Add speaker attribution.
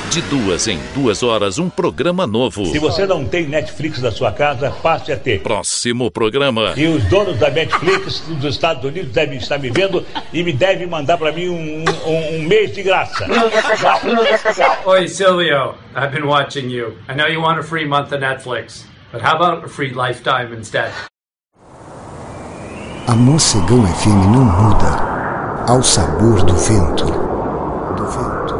Speaker 1: De 2 em 2 horas, um programa novo.
Speaker 2: Se você não tem Netflix na sua casa, passe a ter.
Speaker 1: Próximo programa.
Speaker 2: E os donos da Netflix dos Estados Unidos devem estar me vendo e me devem mandar para mim um mês de graça.
Speaker 3: Oi, Silvio. I've been watching you. I know you want a free month of Netflix, but how about a free lifetime instead?
Speaker 4: A Mocegão FM não muda ao sabor do vento. Do vento.